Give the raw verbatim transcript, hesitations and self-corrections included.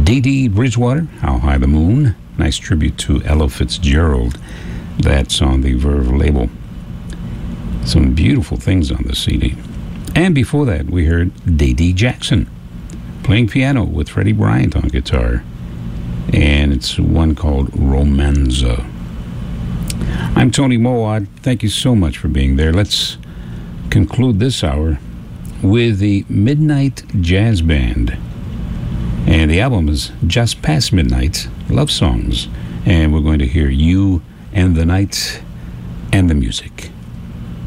Dee Dee Bridgewater, How High the Moon. Nice tribute to Ella Fitzgerald. That's on the Verve label. Some beautiful things on the C D. And before that, we heard Dee Dee Jackson playing piano with Freddie Bryant on guitar. And it's one called Romanza. I'm Tony Mowat. Thank you so much for being there. Let's conclude this hour with the Midnight Jazz Band. And the album is Just Past Midnight, Love Songs. And we're going to hear You and the Night and the Music.